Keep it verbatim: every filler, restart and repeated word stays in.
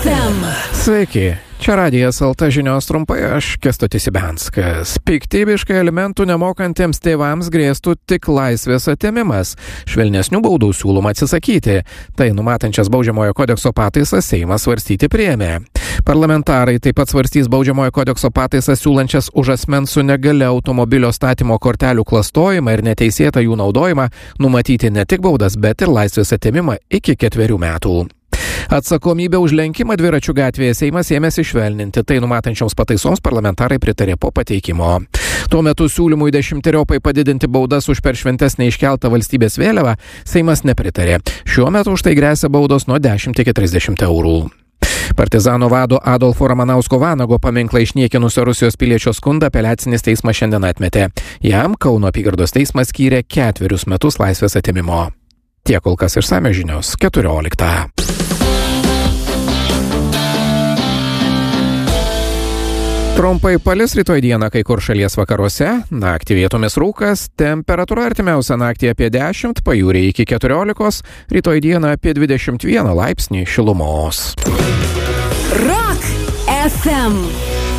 ef em. Sveiki, čia Radijas el te žinios trumpai, aš Kęstutis Ibenskas. Piktybiškai alimentų nemokantiems tėvams grėstų tik laisvės atėmimas. Švelnesnių baudų siūloma atsisakyti. Tai numatančias baudžiamojo kodekso pataisas Seimas svarstyti priėmė. Parlamentarai taip pat svarstys baudžiamojo kodekso pataisas siūlančias už asmens su negalia automobilio statymo kortelių klastojimą ir neteisėtą jų naudojimą numatyti ne tik baudas, bet ir laisvės atėmimą iki ketverių metų. Atsakomybę už lenkimą dviračių gatvėje Seimas ėmėsi švelninti. Tai numatančioms pataisoms parlamentarai pritarė po pateikimo. Tuo metu siūlymui dešimteriopai padidinti baudas už per šventes neiškeltą valstybės vėliavą Seimas nepritarė. Šiuo metu už tai gresia baudos nuo dešimt iki trisdešimt eurų. Partizanų vado Adolfo Ramanausko Vanago paminklą išniekinusio Rusijos piliečio skundą apeliacinis teismas šiandien atmetė. Jam Kauno apygardos teismas skyrė ketverius metus laisvės atėmimo. Tiek kol kas išsamios žinios keturioliktą. Trumpai palis rytoj dieną kai kur šalies vakaruose, naktį vietomis rūkas, temperatūra artimiausią naktį apie dešimt, pajūryje iki keturiolikos, rytoj dieną apie dvidešimt vieną laipsnį šilumos. Rock ef em.